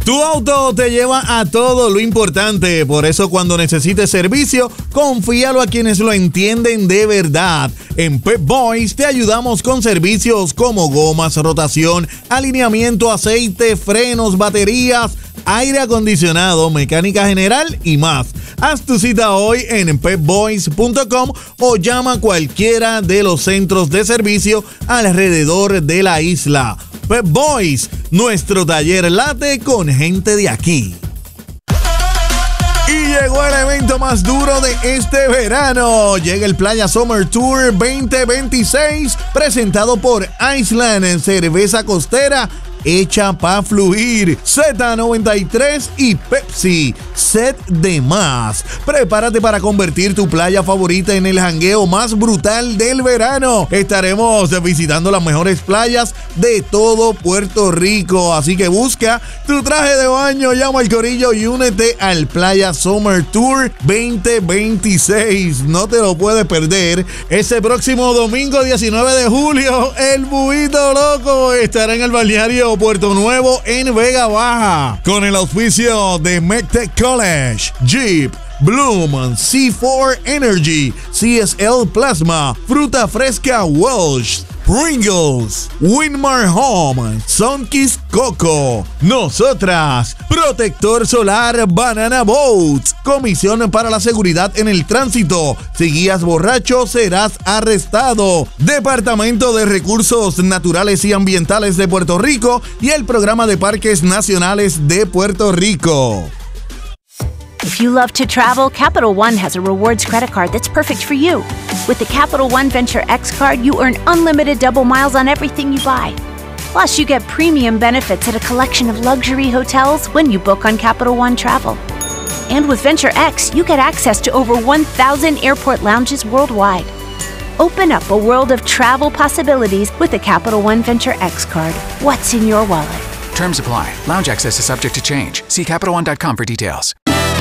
Tu auto te lleva a todo lo importante, por eso cuando necesites servicio, confíalo a quienes lo entienden de verdad. En Pep Boys te ayudamos con servicios como gomas, rotación, alineamiento, aceite, frenos, baterías, aire acondicionado, mecánica general y más. Haz tu cita hoy en pepboys.com o llama a cualquiera de los centros de servicio alrededor de la isla. Pep Boys, nuestro taller late con gente de aquí. Y llegó el evento más duro de este verano. Llega el Playa Summer Tour 2026, presentado por Island, cerveza costera hecha pa' fluir, Z93 y Pepsi, Set de Más. Prepárate para convertir tu playa favorita en el jangueo más brutal del verano. Estaremos visitando las mejores playas de todo Puerto Rico, así que busca tu traje de baño, llama al corillo y únete al Playa Summer Tour 2026. No te lo puedes perder. Ese próximo domingo 19 de julio, el Buito Loco estará en el balneario Puerto Nuevo en Vega Baja, con el auspicio de MECTEC College, Jeep, Bloom, C4 Energy, CSL Plasma, Fruta Fresca Welsh, Pringles, Winmar Home, Sunkist Coco, Nosotras, Protector Solar Banana Boats, Comisión para la Seguridad en el Tránsito. Si guías borracho serás arrestado. Departamento de Recursos Naturales y Ambientales de Puerto Rico y el Programa de Parques Nacionales de Puerto Rico. If you love to travel, Capital One has a rewards credit card that's perfect for you. With the Capital One Venture X card, you earn unlimited double miles on everything you buy. Plus, you get premium benefits at a collection of luxury hotels when you book on Capital One Travel. And with Venture X, you get access to over 1,000 airport lounges worldwide. Open up a world of travel possibilities with the Capital One Venture X card. What's in your wallet? Terms apply. Lounge access is subject to change. See CapitalOne.com for details.